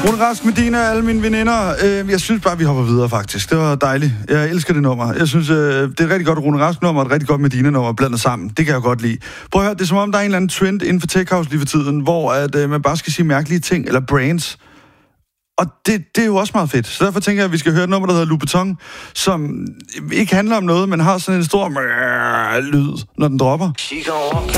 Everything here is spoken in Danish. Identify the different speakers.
Speaker 1: Rune Rask, Medina og alle mine veninder. Jeg synes bare, vi hopper videre, faktisk. Det var dejligt. Jeg elsker det nummer. Jeg synes, det er et rigtig godt Rune Rask-nummer og et rigtig godt Medina-nummer blandet sammen. Det kan jeg godt lide. Prøv at høre, det er som om, der er en eller anden trend inden for Tech House lige for tiden, hvor at, man bare skal sige mærkelige ting, eller brands. Og det er jo også meget fedt. Så derfor tænker jeg, at vi skal høre et nummer, der hedder Louboutin, som ikke handler om noget, men har sådan en stor lyd, når den dropper.